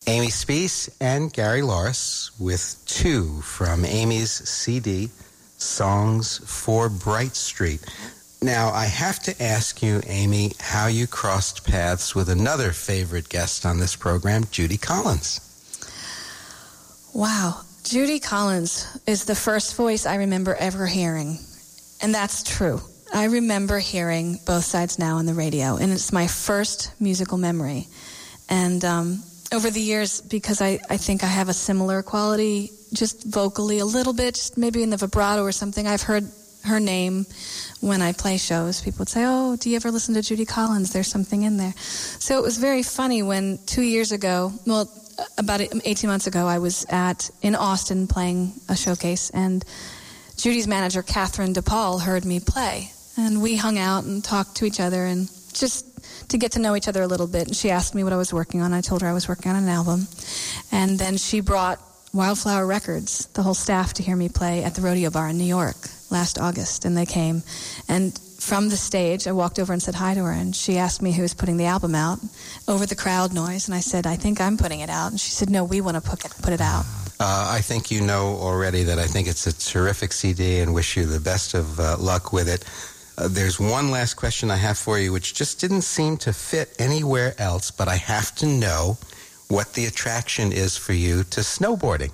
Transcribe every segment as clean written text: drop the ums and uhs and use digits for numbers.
Amy Speace and Gary Loris with two from Amy's CD, Songs for Bright Street. Now, I have to ask you, Amy, how you crossed paths with another favorite guest on this program, Judy Collins. Wow. Judy Collins is the first voice I remember ever hearing. And that's true. I remember hearing Both Sides Now on the radio, and it's my first musical memory. And over the years, because I think I have a similar quality, just vocally a little bit, just maybe in the vibrato or something, I've heard her name when I play shows. People would say, oh, do you ever listen to Judy Collins? There's something in there. So it was very funny when 2 years ago, well, about 18 months ago, I was in Austin playing a showcase, and Judy's manager, Catherine DePaul, heard me play. And we hung out and talked to each other and just to get to know each other a little bit. And she asked me what I was working on. I told her I was working on an album. And then she brought Wildflower Records, the whole staff, to hear me play at the Rodeo Bar in New York last August. And they came. And from the stage, I walked over and said hi to her. And she asked me who was putting the album out over the crowd noise. And I said, I think I'm putting it out. And she said, no, we want to put it out. I think you know already that I think it's a terrific CD and wish you the best of luck with it. There's one last question I have for you, which just didn't seem to fit anywhere else, but I have to know what the attraction is for you to snowboarding.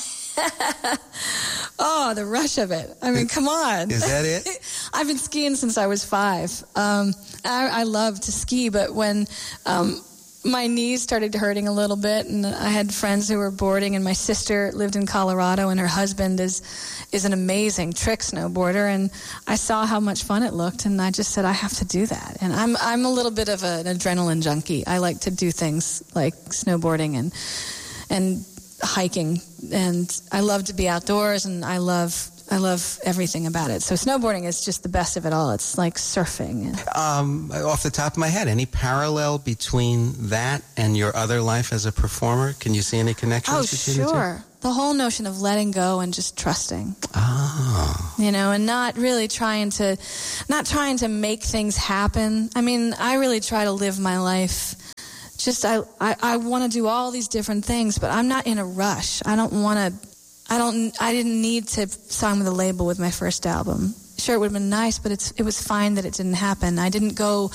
Oh, the rush of it. I mean, come on. Is that it? I've been skiing since I was 5. I love to ski, but when my knees started hurting a little bit, and I had friends who were boarding, and my sister lived in Colorado, and her husband is an amazing trick snowboarder, and I saw how much fun it looked, and I just said, I have to do that. And I'm a little bit of an adrenaline junkie. I like to do things like snowboarding and hiking, and I love to be outdoors, and I love everything about it. So snowboarding is just the best of it all. It's like surfing. Off the top of my head, any parallel between that and your other life as a performer? Can you see any connections between the two? Oh, sure. The whole notion of letting go and just trusting. Oh. You know, and not trying to make things happen. I mean, I really try to live my life. Just, I want to do all these different things, but I'm not in a rush. I didn't need to sign with a label with my first album. Sure, it would have been nice, but it was fine that it didn't happen. I didn't go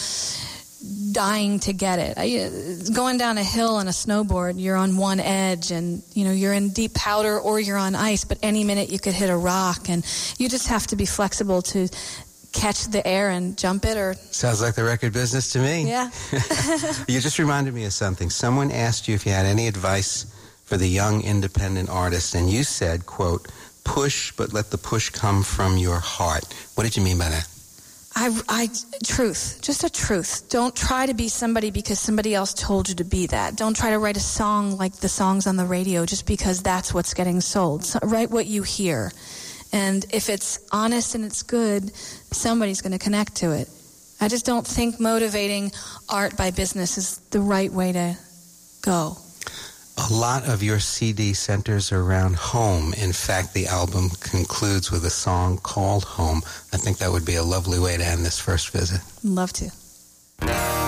dying to get it. Going down a hill on a snowboard, you're on one edge, and you're in deep powder or you're on ice, but any minute you could hit a rock, and you just have to be flexible to catch the air and jump it. Or sounds like the record business to me. Yeah. You just reminded me of something. Someone asked you if you had any advice for the young independent artist, and you said, quote, push, but let the push come from your heart. What did you mean by that? Truth. Just a truth. Don't try to be somebody because somebody else told you to be that. Don't try to write a song like the songs on the radio just because that's what's getting sold. So write what you hear. And if it's honest and it's good, somebody's going to connect to it. I just don't think motivating art by business is the right way to go. A lot of your CD centers around home. In fact, the album concludes with a song called Home. I think that would be a lovely way to end this first visit. Love to.